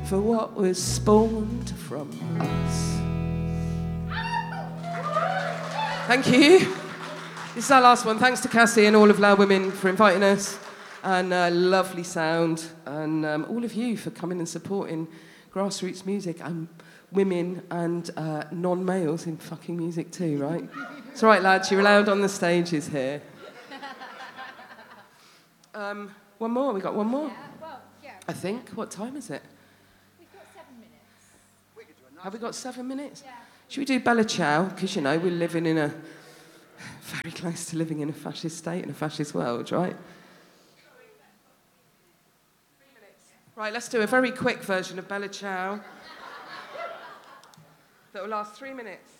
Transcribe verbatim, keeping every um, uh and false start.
for what was spawned from us. Thank you. This is our last one. Thanks to Cassie and all of Loud Women for inviting us, and uh, lovely sound, and um, all of you for coming and supporting grassroots music and women and uh, non-males in fucking music too, right? It's all right, lads, you're allowed on the stages here. Um, one more, we got one more? Yeah, well, yeah. I think. What time is it? We've got seven minutes. We could do a nice Have we got seven minutes? Yeah. Should we do Bella Ciao? Because, you know, we're living in a... very close to living in a fascist state in a fascist world, right? Right, let's do a very quick version of Bella Ciao that will last three minutes.